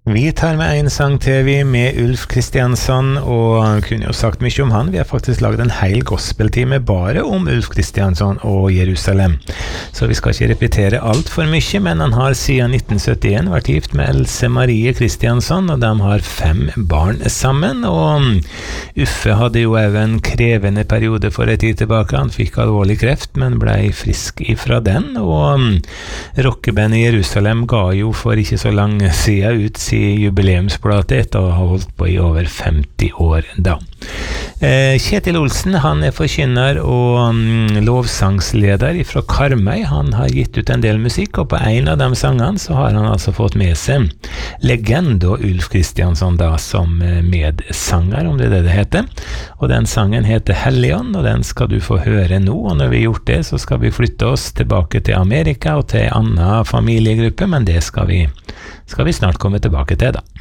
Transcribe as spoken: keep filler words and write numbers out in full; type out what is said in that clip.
Vi tar med en sang til vi med Ulf Kristiansson, og kunne jo sagt mye om han. Vi har faktisk laget en hel gospeltime bare om Ulf Kristiansson og Jerusalem. Så vi skal ikke repetere alt for mye, men han har siden nitten syttien vært gift med Else Marie Kristiansson, og de har fem barn sammen. Og Uffe hadde jo også en krevende periode for en tid tilbake. Han fikk alvorlig kreft, men ble frisk ifra den. Og rockebandet Jerusalem ga jo for ikke så lang siden ut i jubileumsplate etter å ha holdt på i over femti år da. Eh, Kjetil Olsen, han er forkynner og um, lovsangsleder fra Karmøy. Han har gitt ut en del musikk, og på en av de sangene så har han altså fått med seg legende Ulf Kristiansson da som medsanger, om det er det det heter. Og den sangen heter Helligånd, og den skal du få høre nå, og når vi har gjort det så skal vi flytte oss tilbake til Amerika og til en annen familiegruppe, men det skal vi, skal vi snart komme tilbake til da.